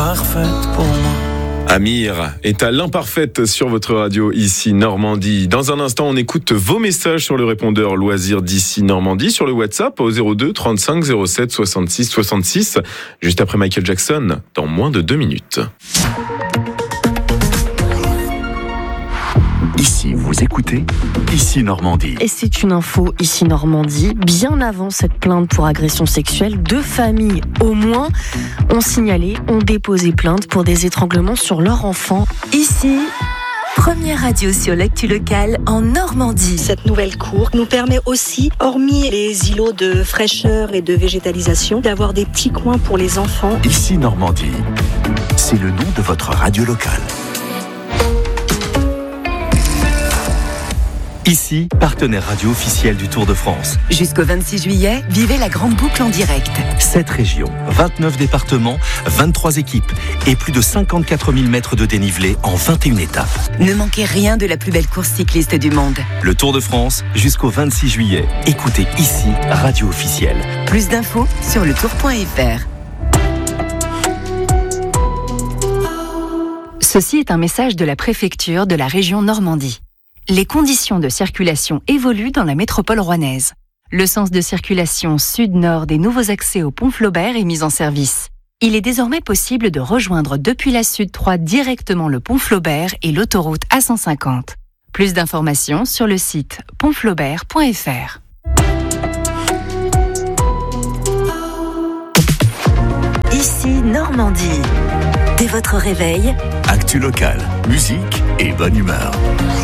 l'imparfaite pour moi. Amir est à l'imparfaite sur votre radio ici Normandie. Dans un instant, on écoute vos messages sur le répondeur loisirs d'ici Normandie, sur le WhatsApp au 02 35 07 66 66, juste après Michael Jackson, dans moins de 2 minutes. Ici, vous écoutez Ici Normandie. Et c'est une info Ici Normandie. Bien avant cette plainte pour agression sexuelle, 2 familles au moins ont déposé plainte pour des étranglements sur leur enfant. Ici, première radio sur l'actu locale en Normandie. Cette nouvelle cour nous permet aussi, hormis les îlots de fraîcheur et de végétalisation, d'avoir des petits coins pour les enfants. Ici Normandie, c'est le nom de votre radio locale. Ici, partenaire radio officiel du Tour de France. Jusqu'au 26 juillet, vivez la grande boucle en direct. 7 régions, 29 départements, 23 équipes et plus de 54 000 mètres de dénivelé en 21 étapes. Ne manquez rien de la plus belle course cycliste du monde. Le Tour de France, jusqu'au 26 juillet. Écoutez ici, radio officielle. Plus d'infos sur letour.fr. Ceci est un message de la préfecture de la région Normandie. Les conditions de circulation évoluent dans la métropole rouennaise. Le sens de circulation sud-nord des nouveaux accès au pont Flaubert est mis en service. Il est désormais possible de rejoindre depuis la Sud 3 directement le pont Flaubert et l'autoroute A150. Plus d'informations sur le site pontflaubert.fr. Ici Normandie. Dès votre réveil, Actu locale, musique et bonne humeur.